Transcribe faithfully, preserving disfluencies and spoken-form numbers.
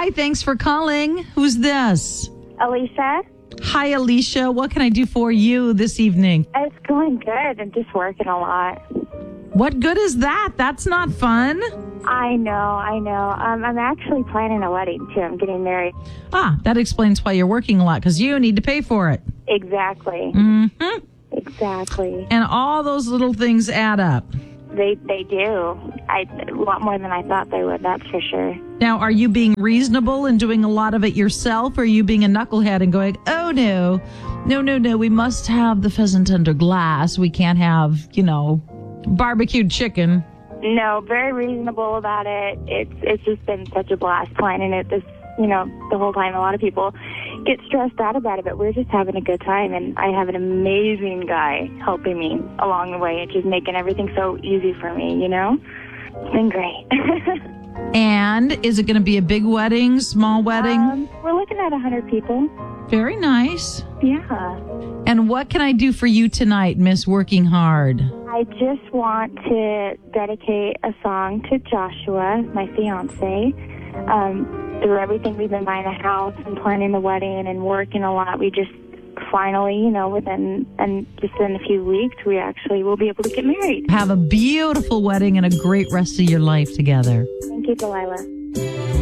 Hi, thanks for calling. Who's this? Alicia? Hi, Alicia. What can I do for you this evening? It's going good. I'm just working a lot. What good is that? That's not fun. I know, I know. Um, I'm actually planning a wedding, too. I'm getting married. Ah, that explains why you're working a lot, because you need to pay for it. Exactly. Mm-hmm. Exactly. And all those little things add up. They they do. I, a lot more than I thought they would, that's for sure. Now, are you being reasonable and doing a lot of it yourself, or are you being a knucklehead and going, oh, no, no, no, no, we must have the pheasant under glass. We can't have, you know, barbecued chicken. No, very reasonable about it. It's it's just been such a blast planning it this, you know, the whole time. A lot of people get stressed out about it, but we're just having a good time. And I have an amazing guy helping me along the way. It's just making everything so easy for me, you know? It's been great. And is it going to be a big wedding, small wedding? Um, we're looking at one hundred people. Very nice. Yeah. And what can I do for you tonight, Miss Working Hard? I just want to dedicate a song to Joshua, my fiance. Um, through everything we've been buying a house and planning the wedding and working a lot, we just finally, you know, within and just in a few weeks, we actually will be able to get married. Have a beautiful wedding and a great rest of your life together. Thank you, Delilah.